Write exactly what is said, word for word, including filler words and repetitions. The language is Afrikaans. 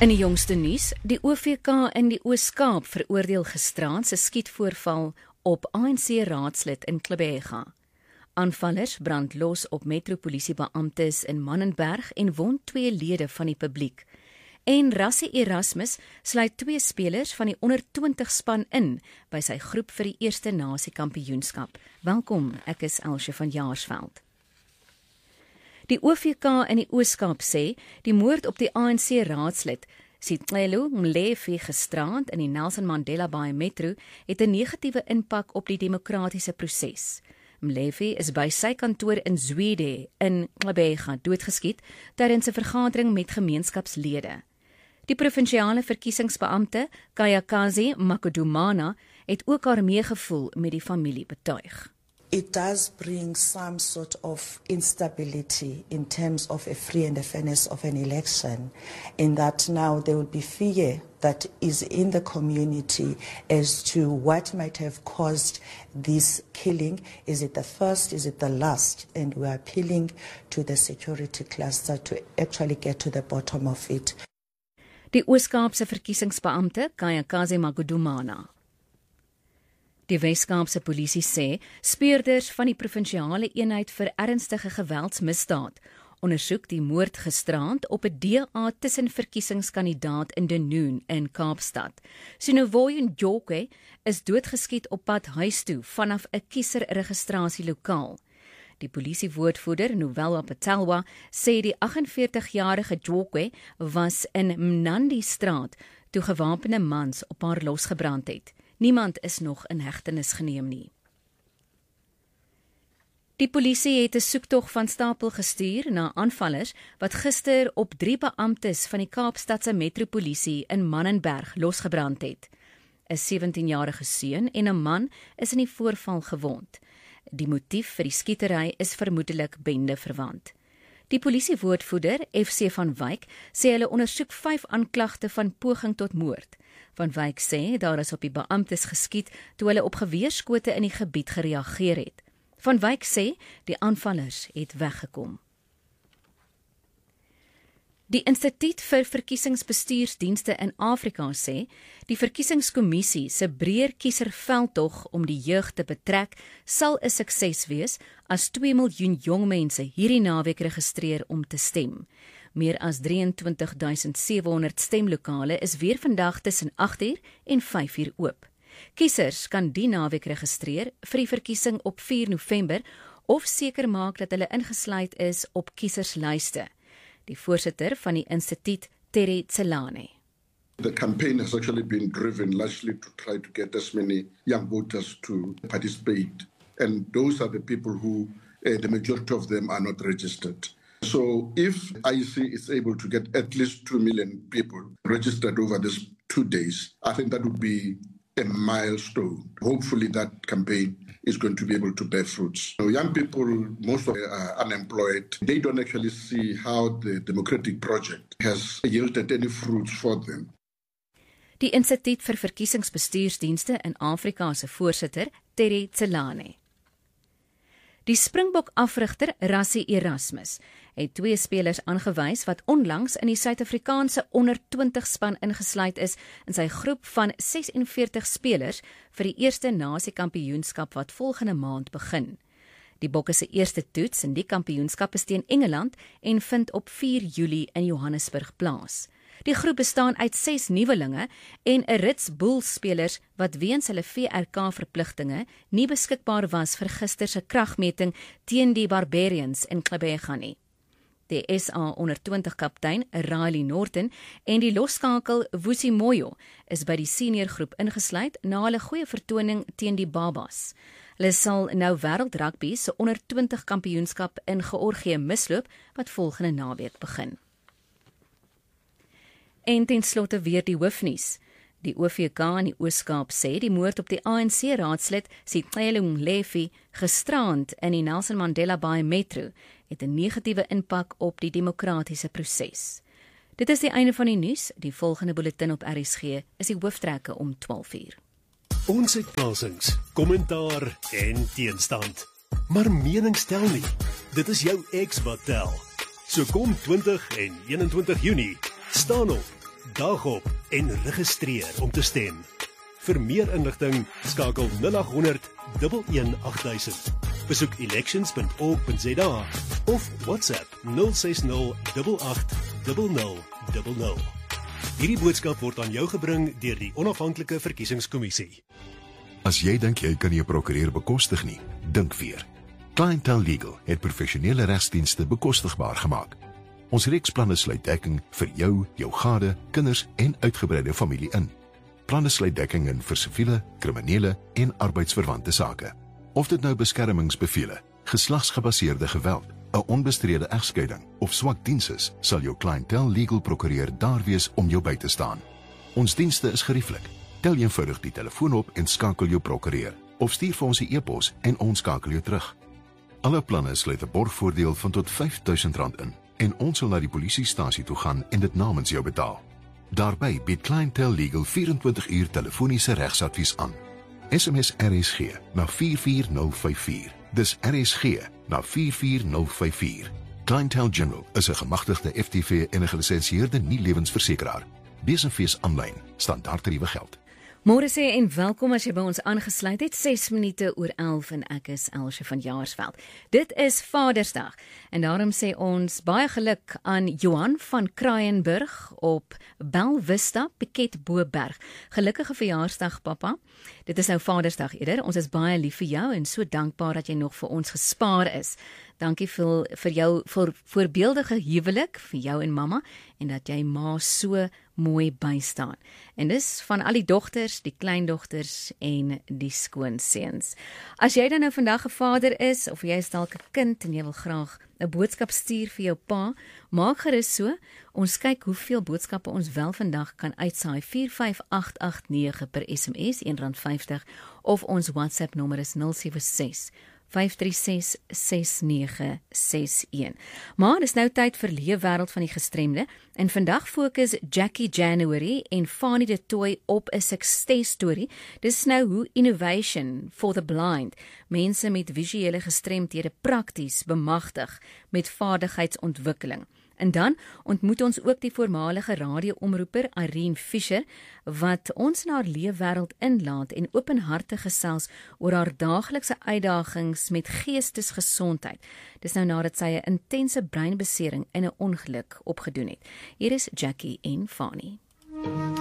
In die jongste nuus, die O V K in die Oos-Kaap veroordeel gisteraand se skietvoorval op A N C-raadslid in Gqeberha. Aanvallers brand los op metropolisiebeamptes in Mannenberg en wond twee lede van die publiek. En Rassie Erasmus sluit twee spelers van die onder twintig span in by sy groep vir die eerste Nasie-kampioenskap. Welkom, ek is Elsje van Jaarsveld. Die O V K in die Oos-Kaap sê, die moord op die A N C-raadslid Sicelo Mlevi gisteraand in die Nelson Mandela Bay Metro het 'n negatiewe impak op die demokratiese proses. Mlevi is by sy kantoor in Zwede in Gqeberha doodgeskiet tydens 'n vergadering met gemeenskapslede. Die provinsiale verkiesingsbeampte Kayakazi Makudumana het ook haar meegevoel met die familie betuig. It does bring some sort of instability in terms of a free and a fairness of an election, in that now there will be fear that is in the community as to what might have caused this killing. Is it the first? Is it the last? And we are appealing to the security cluster to actually get to the bottom of it. Die Oos-Kaapse verkiesingsbeampte Kayakazi Makudumana. Die Wes-Kaapse polisie sê, speurders van die provinsiale eenheid vir ernstige geweldsmisdaad ondersoek die moord gisteraand op 'n D A tussenverkiesingskandidaat in Dunoon in Kaapstad. Sinovoyo Njokwe is doodgeskiet op pad huis toe vanaf 'n kieserregistrasielokaal. Die polisiewoordvoerder Novelwa Patelwa sê die agt en veertig-jarige Njokwe was in Mnandi-straat toe gewapende mans op haar losgebrand het. Niemand is nog in hegtenis geneem nie. Die polisie het 'n soektog van stapel gestuur na aanvallers wat gister op drie beamptes van die Kaapstadse metropolisie in Mannenberg losgebrand het. 'n sewentien-jarige seun en 'n man is in die voorval gewond. Die motief vir die skietery is vermoedelik bendeverwant. Die polisiewoordvoerder F C van Wyk sê hulle ondersoek vyf aanklagte van poging tot moord. Van Wyk sê daar is op die beamptes geskiet toe hulle op geweerskote in die gebied gereageer het. Van Wyk sê die aanvallers het weggekom. Die Instituut vir Verkiesingsbestuursdienste in Afrika sê die verkiesingskommissie se breër kieserveldtog om die jeug te betrek sal 'n sukses wees as twee miljoen jong mense hierdie naweek registreer om te stem. Meer as drieëntwintig duisend sewe honderd stemlokale is weer vandag tussen agt uur en vyf uur oop. Kiesers kan die naweek registreer vir die verkiesing op vier November of seker maak dat hulle ingesluit is op kieserslyste. Die voorsitter van die instituut, Terry Tselane. The campaign has actually been driven largely to try to get as many young voters to participate. And those are the people who, uh, the majority of them are not registered. So if I C is able to get at least two million people registered over these two days, I think that would be a milestone. Hopefully that campaign is going to be able to bear fruits. So young people, most of them are unemployed. They don't actually see how the democratic project has yielded any fruits for them. Die Instituut vir Verkiesingsbestuursdienste in Afrika se voorsitter, Terry Tselane. Die Springbok-afrigter Rassie Erasmus het twee spelers aangewys wat onlangs in die Suid-Afrikaanse onder twintig span ingesluit is in sy groep van ses en veertig spelers vir die eerste Nasie-kampioenskap wat volgende maand begin. Die Bokke se eerste toets in die kampioenskap is teen Engeland en vind op vier Julie in Johannesburg plaas. Die groep bestaan uit ses nuwelinge en 'n rits boelspelers wat weens hulle V R K-verpligtinge nie beskikbaar was vir gister se kragmeting teen die Barbarians in Gqeberha nie. Die S A onder twintig kaptein Riley Norton en die losskakel Vusi Moyo is by die seniorgroep ingesluit na hulle goeie vertoning teen die Babas. Hulle sal nou wêreld rugby se onder twintig kampioenskap in Georgië misloop wat volgende naweek begin. En ten slotte weer die hoofnuus. Die O V K in die Oos-Kaap sê die moord op die A N C-raadslid Sicelo Mlevi gisteraand in die Nelson Mandela Bay Metro het 'n negatiewe impak op die demokratiese proses. Dit is die einde van die nuus. Die volgende bulletin op R S G is die hooftrekke om twaalf uur. Ons het plasings, kommentaar en teenstand. Maar mening stel nie. Dit is jou ex wat tel. So kom twintig en eenentwintig Junie, staan op Daag op en registreer om te stem. Vir meer inligting skakel nul agt honderd, een een agt duisend. Besoek elections punt org punt za of WhatsApp nul ses nul agt agt nul nul nul nul. Hierdie boodskap word aan jou gebring deur die Onafhanklike Verkiesingskommissie. As jy dink jy kan jou prokureur bekostig nie, dink weer. Clientele Legal het professionele regsdienste bekostigbaar gemaak. Ons reeksplanne sluit dekking vir jou, jou gade, kinders en uitgebreide familie in. Planne sluit dekking in vir siviele, kriminele en arbeidsverwante sake. Of dit nou beskermingsbevele, geslagsgebaseerde geweld, 'n onbestrede egskeiding of swak diens is, sal jou Clientele Legal prokureur daar wees om jou by te staan. Ons dienste is gerieflik. Tel eenvoudig die telefoon op en skakel jou prokureur, of stuur vir ons 'n e-pos en ons skakel jou terug. Alle planne sluit 'n borgvoordeel van tot vyf duisend rand in en ons sal na die polisiestasie toe gaan en dit namens jou betaal. Daarby bied Clientele Legal vyf en twintig uur telefoniese regsadvies aan. S M S R S G na vier vier nul vyf vier. Dis R S G na vier vier nul vyf vier. Clientele General is 'n gemagtigde F T V en 'n gelisensieerde nie-lewensversekeraar. Bees en fees aanlyn, standaardtariewe geld. Môre sê en welkom as jy by ons aangesluit het, ses minute oor elf en ek is Elsje van Jaarsveld. Dit is Vadersdag en daarom sê ons baie geluk aan Johan van Kraaienburg op Belvista, Piket Boberg. Gelukkige verjaarsdag, pappa. Dit is nou Vadersdag eerder. Ons is baie lief vir jou en so dankbaar dat jy nog vir ons gespaar is. Dankie vir, vir jou vir voorbeeldige huwelik vir jou en mamma en dat jy ma so mooi bystaan. En dis van al die dogters, die kleindogters en die skoonseuns. As jy dan nou vandag 'n vader is of jy is dalk 'n kind en jy wil graag 'n boodskap stuur vir jou pa, maak gerus so. Ons kyk hoeveel boodskappe ons wel vandag kan uitsaai. vier vyf agt agt nege per S M S, een rand vyftig, of ons WhatsApp nommer is nul sewe ses vyf drie ses ses nege ses een. Maar dis nou tyd vir Leefwêreld van die Gestremde en vandag fokus Jackie January en Fanie de Tooy op 'n suksesstorie. Dis nou hoe innovation for the blind mense met visuele gestremthede prakties bemagtig met vaardigheidsontwikkeling. En dan ontmoet ons ook die voormalige radioomroeper Irene Fisher wat ons na haar leefwêreld inlaat en openhartig gesels oor haar daaglikse uitdagings met geestesgesondheid. Dis nou nadat sy 'n intense breinbesering in 'n ongeluk opgedoen het. Hier is Jackie en Fanie.